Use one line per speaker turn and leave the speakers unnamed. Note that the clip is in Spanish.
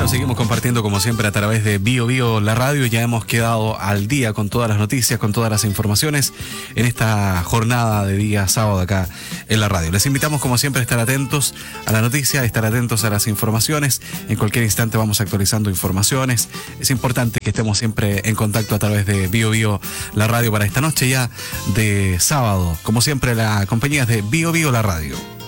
seguimos compartiendo como siempre a través de Bio Bio la radio. Ya hemos quedado al día con todas las noticias, con todas las informaciones en esta jornada de día sábado acá en la radio. Les invitamos como siempre a estar atentos a la noticia, a estar atentos a las informaciones. En cualquier instante vamos actualizando informaciones. Es importante que estemos siempre en contacto a través de Bio Bio la radio para esta noche ya de sábado. Como siempre, la compañía es de Bio Bio la radio.